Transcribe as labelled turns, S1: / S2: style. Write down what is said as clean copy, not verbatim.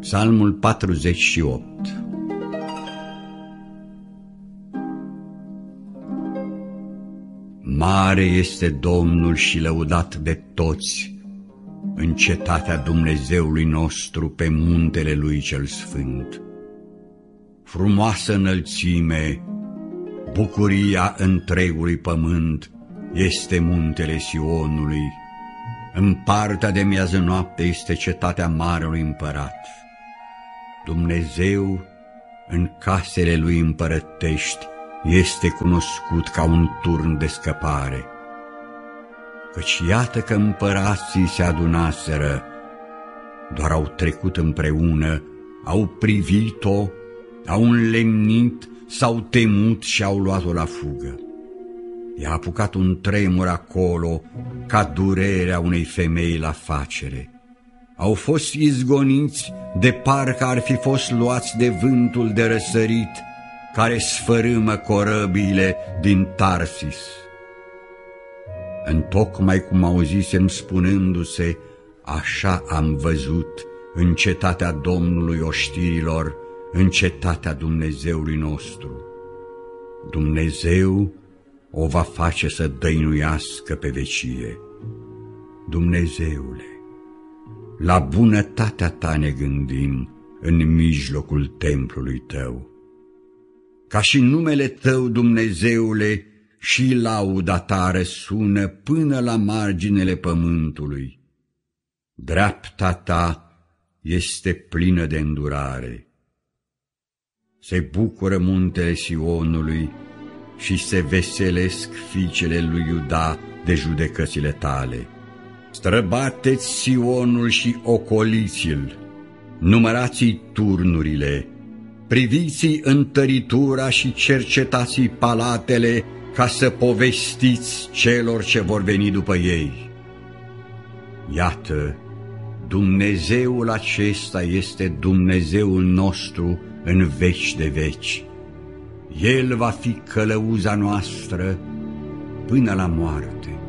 S1: Psalmul 48. Mare este Domnul și lăudat de toți în cetatea Dumnezeului nostru, pe muntele Lui cel Sfânt. Frumoasă înălțime, bucuria întregului pământ este muntele Sionului. În partea de miază noapte este cetatea Marelui Împărat. Dumnezeu în casele Lui împărătești este cunoscut ca un turn de scăpare. Căci iată că împărații se adunaseră, doar au trecut împreună, au privit-o, au înlemnit, s-au temut și au luat-o la fugă. I-a apucat un tremur acolo, ca durerea unei femei la facere. Au fost izgoniți de parcă ar fi fost luați de vântul de răsărit, care sfărâmă corăbiile din Tarsis. Întocmai cum auzisem spunându-se, așa am văzut în cetatea Domnului oștirilor, în cetatea Dumnezeului nostru. Dumnezeu o va face să dăinuiască pe vecie. Dumnezeule, la bunătatea Ta ne gândim în mijlocul templului Tău. Ca și numele Tău, Dumnezeule, și lauda Ta răsună până la marginile pământului. Dreapta Ta este plină de îndurare. Se bucură muntele Sionului și se veselesc fiicele lui Iuda de judecățile Tale. Străbateți Sionul și ocoliți-l, numărați-i turnurile, priviți-i întăritura și cercetați-i palatele, ca să povestiți celor ce vor veni după ei. Iată, Dumnezeul acesta este Dumnezeul nostru în veci de veci. El va fi călăuza noastră până la moarte.